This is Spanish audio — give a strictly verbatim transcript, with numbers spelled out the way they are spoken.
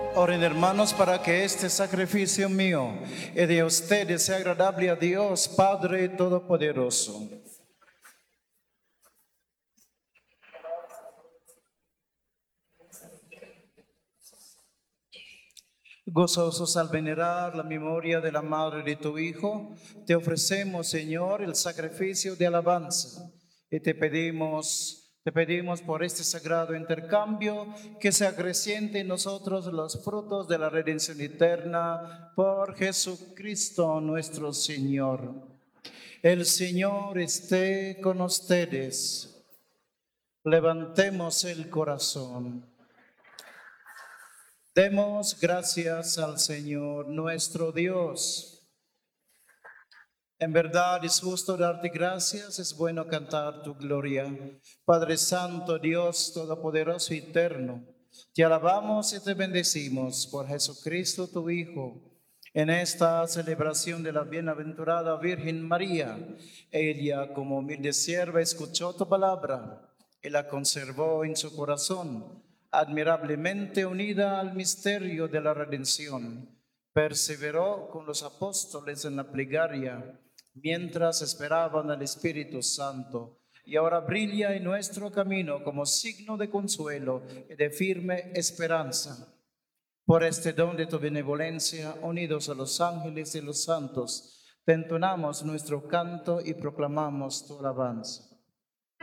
Oren, hermanos, para que este sacrificio mío y de ustedes sea agradable a Dios, Padre Todopoderoso. Gozosos al venerar la memoria de la madre de tu Hijo, te ofrecemos, Señor, el sacrificio de alabanza y te pedimos, te pedimos por este sagrado intercambio que se acreciente en nosotros los frutos de la redención eterna por Jesucristo nuestro Señor. El Señor esté con ustedes. Levantemos el corazón. Demos gracias al Señor nuestro Dios. En verdad es justo darte gracias, es bueno cantar tu gloria. Padre Santo, Dios Todopoderoso y Eterno, te alabamos y te bendecimos por Jesucristo tu Hijo. En esta celebración de la bienaventurada Virgen María, ella como humilde sierva escuchó tu palabra y la conservó en su corazón, admirablemente unida al misterio de la redención. Perseveró con los apóstoles en la plegaria, mientras esperaban al Espíritu Santo, y ahora brilla en nuestro camino como signo de consuelo y de firme esperanza. Por este don de tu benevolencia, unidos a los ángeles y los santos, te entonamos nuestro canto y proclamamos tu alabanza.